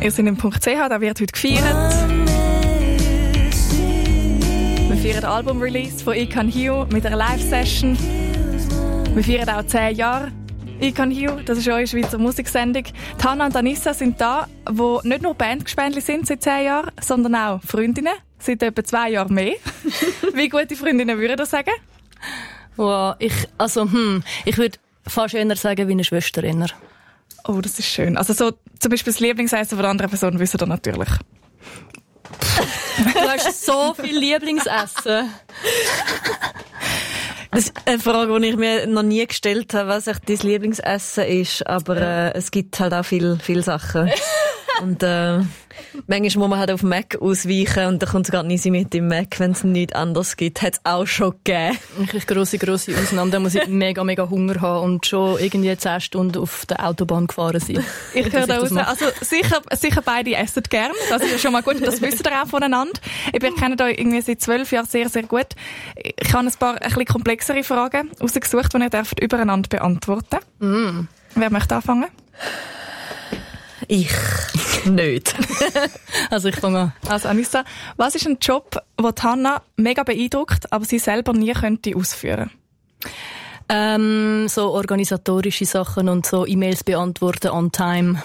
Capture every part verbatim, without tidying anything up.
Ihr seid im Punkt C H, da wird heute gefeiert. Wir feiern den Album-Release von I Can Heal mit einer Live-Session. Wir feiern auch zehn Jahre I Can Heal, das ist eure Schweizer Musiksendung. Die Hannah und Anissa sind da, die nicht nur Bandgespendli sind seit zehn Jahren, sondern auch Freundinnen, seit etwa zwei Jahren mehr. Wie gute Freundinnen würden das sagen? Wow, ich, also, hm, ich würde fast eher sagen wie eine Schwester. Eher. Oh, das ist schön. Also so, zum Beispiel das Lieblingsessen von der anderen Person wissen ihr natürlich. Du hast so viel Lieblingsessen. Das ist eine Frage, die ich mir noch nie gestellt habe, was echt dein Lieblingsessen ist. Aber äh, es gibt halt auch viele viel Sachen. Und äh, manchmal muss man halt auf Mac ausweichen und dann kommt es gar nicht mit im Mac, wenn es nichts anderes gibt. Hat es auch schon gegeben. Ich habe grosse, grosse Ausnahmen. Da muss ich mega, mega Hunger haben und schon irgendwie zehn Stunden auf der Autobahn gefahren sein. Ich höre da raus. Also sicher, sicher beide essen gern. Das ist ja schon mal gut. Das wisst ihr auch voneinander. Ich kenne euch irgendwie seit zwölf Jahren sehr, sehr gut. Ich habe ein paar ein bisschen komplexere Fragen rausgesucht, die ihr dürft übereinander beantworten. Mm. Wer möchte anfangen? Ich nicht. Also ich fange an. Also Anissa, was ist ein Job, den Hannah mega beeindruckt, aber sie selber nie könnte ausführen? Ähm, so organisatorische Sachen und so E-Mails beantworten on time.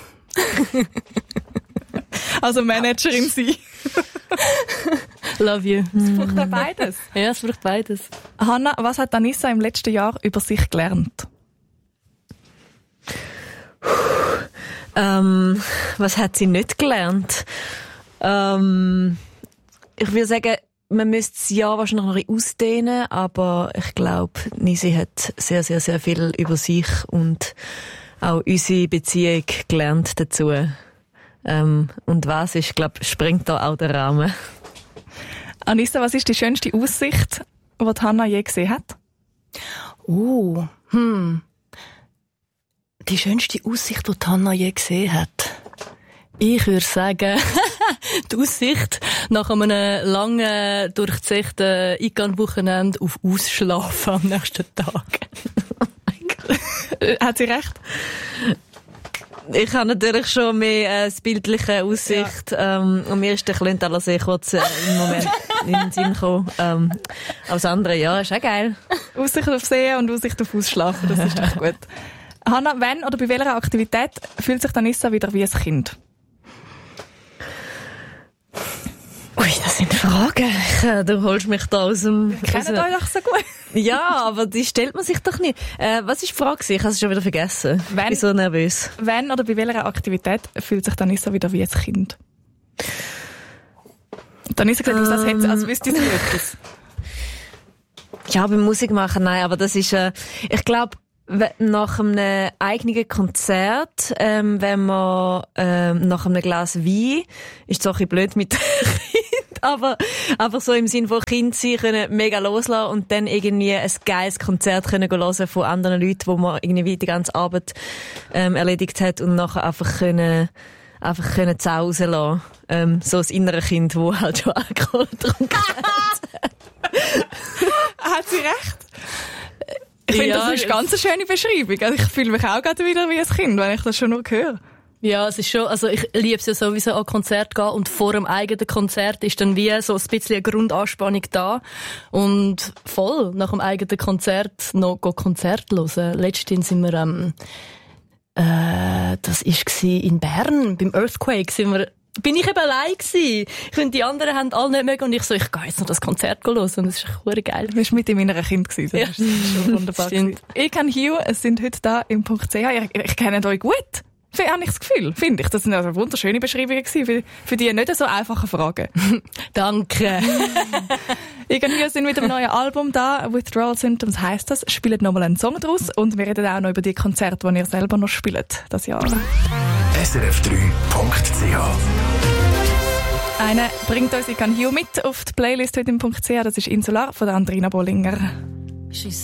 Also Managerin sein. Love you. Es braucht ja beides. Ja, es braucht beides. Hannah, was hat Anissa im letzten Jahr über sich gelernt? Ähm, was hat sie nicht gelernt? Ähm, ich würde sagen, man müsste das Jahr wahrscheinlich noch ein bisschen ausdehnen, aber ich glaube, Nisi hat sehr, sehr, sehr viel über sich und auch unsere Beziehung gelernt dazu. Ähm, und was ist, glaube ich, sprengt da auch der Rahmen. Anissa, was ist die schönste Aussicht, die Hannah je gesehen hat? Uh, hm. Die schönste Aussicht, die Hannah je gesehen hat. Ich würde sagen, die Aussicht nach einem langen, durchzechten I C A N-Wochenende auf Ausschlafen am nächsten Tag. Oh mein Gott. Hat sie recht? Ich habe natürlich schon mehr äh, das bildliche Aussicht. Ja. Ähm, und mir ist der Klöntaler See kurz äh, im Moment in den Sinn gekommen. Ähm, aber das andere, ja, ist auch geil. Aussicht auf See und Aussicht auf Ausschlafen, das ist doch gut. Hannah, wann oder bei welcher Aktivität fühlt sich Anissa wieder wie ein Kind? Ui, das sind Fragen. Ich, äh, du holst mich da aus dem... Kennt ihr euch doch so gut? Ja, aber die stellt man sich doch nicht. Äh, was ist die Frage? Ich habe es schon wieder vergessen. Wenn, ich bin so nervös. Wann oder bei welcher Aktivität fühlt sich Anissa wieder wie ein Kind? Anissa gesagt, um, als, hätte, als wüsste sie etwas. Ja, beim Musik machen, nein, aber das ist... Äh, ich glaube, nach einem eigenen Konzert, ähm, wenn man ähm, nach einem Glas Wein, ist zwar ein bisschen blöd mit Kind, aber einfach so im Sinn von Kind sein können, mega loslassen und dann irgendwie ein geiles Konzert können hören von anderen Leuten, wo man irgendwie die ganze Arbeit ähm, erledigt hat und nachher einfach können einfach können zu Hause lassen. Ähm, so das innere Kind, wo halt schon Alkohol getrunken hat. Hat sie recht? Ich finde, ja, das ist ganz eine schöne Beschreibung. Also ich fühle mich auch gerade wieder wie ein Kind, wenn ich das schon nur höre. Ja, es ist schon, also ich liebe es ja sowieso an Konzert gehen und vor dem eigenen Konzert ist dann wie so ein bisschen eine Grundanspannung da und voll nach dem eigenen Konzert noch Konzert hören. Letztens sind wir, ähm, äh, das war in Bern, beim Earthquake sind wir bin ich eben allein gewesen. Ich finde, die anderen haben alle nicht mögen und ich so, ich gehe jetzt noch das Konzert hören und das ist echt geil. Du warst mit in meiner Kind gewesen. Das ja. ist schon wunderbar. Ich kann Hugh, es sind heute da im Punkt C H. Ich, ich kenne euch gut. Habe ich das Gefühl, finde ich. Das sind also wunderschöne Beschreibungen gewesen für, für die nicht so einfachen Fragen. Danke. Ich und Hugh sind mit einem neuen Album da. Withdrawal Symptoms heisst das. Spielt nochmal einen Song draus und wir reden auch noch über die Konzerte, die ihr selber noch spielt, das Jahr. S R F drei Punkt C H. Einer bringt uns, ich kann Hugh mit auf die Playlist heute im Punkt C H. Das ist Insular von der Andrina Bollinger.